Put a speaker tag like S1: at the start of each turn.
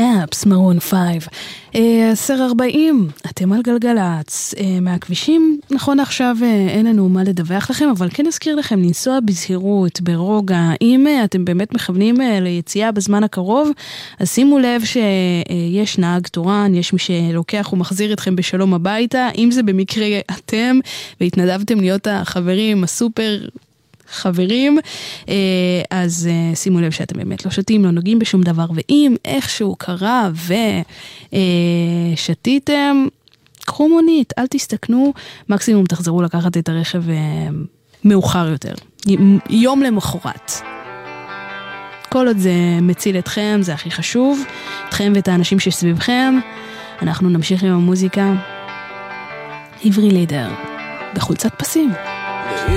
S1: Maps, Maroon 5. 10:40, אתם על גלגלץ. מהכבישים, נכון עכשיו אין לנו מה לדווח לכם, אבל כן אזכיר לכם לנסוע בזהירות, ברוגע. אם אתם באמת מכוונים ליציאה בזמן הקרוב, אז שימו לב שיש נהג תורן, יש מי שלוקח ומחזיר אתכם בשלום הביתה. אם זה במקרה אתם והתנדבתם להיות החברים הסופר חברים, אז שימו לב שאתם באמת לא שתים, לא נוגעים בשום דבר, ואם איכשהו קרה ושתיתם, קחו מונית, אל תסתכנו, מקסימום תחזרו לקחת את הרכב מאוחר יותר, יום למחרת. כל עוד זה מציל אתכם, זה הכי חשוב, אתכם ואת האנשים שסביבכם. אנחנו נמשיך עם המוזיקה. עברי לידר, בחולצת פסים.